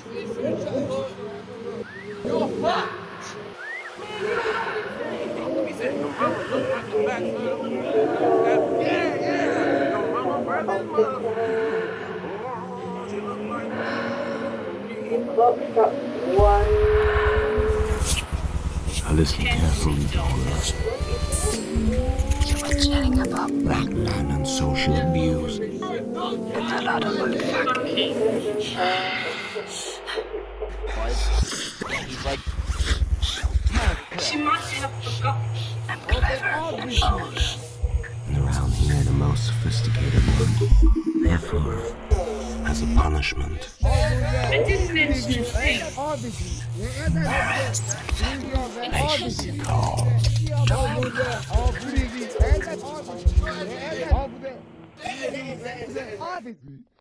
You're fucked. He said, your mama look like the backside of the moon. Yeah. Your mama birthday mother. Oh, she look like me. The clock struck one. I listen carefully to all this. You were chatting about Black man and social abuse. with a lot of old fuck. She must have forgotten. I'm clever and old. And around here, the most sophisticated one. Therefore, as a punishment, I didn't mention a thing. they should be called Obviously.